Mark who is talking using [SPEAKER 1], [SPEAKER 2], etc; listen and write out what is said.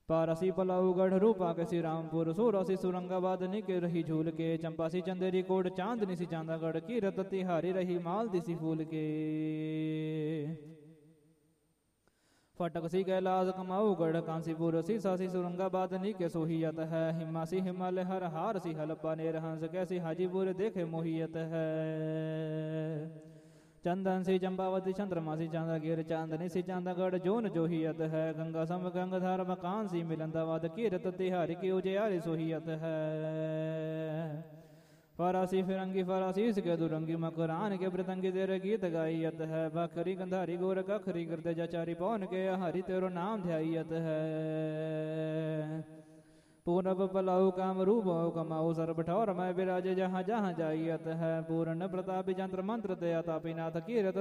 [SPEAKER 1] Parsi Palau गढ़ रूपा के श्री रामपुर सूरसी सुरंगाबाद निके रही झूल के चंपासी चंदेरी कोट चांदनी सी चांदागढ़ की रत तिहारी रही माल दिसी फूल के फटक सी कैलाश कमाऊ गढ़ कांसीपुर सी सासी सुरंगाबाद निके सोहियत है हिमासी हिमालय हर हार सी हलपा नेर हंस कैसी हाजीपुर देखे मोहियत है चंदन सी चंपावती चंद्रमा सी चांदागिर चांदनी सी चांदागढ़ जोन जोहियत है गंगा सम गंगाधार मकान सी मिलंदाबाद कीरत तिहारी की उजियारी सोहियत है फरासी फिरंगी फरासी इसके दुरंगी मकरान के प्रतंगी तेरे गीत गाइयत है बखरी गंधारी गोर कखरी करते जाचारी पौन के हरि तेरो नाम ध्यायत है पूनब पलाऊ काम रूप कमाऊ सर्ब ठौर मैं विराजे जहाँ जहाँ जाइयत है पूर्ण प्रतापी जंत्र मंत्र दया तापीनाथ कीरत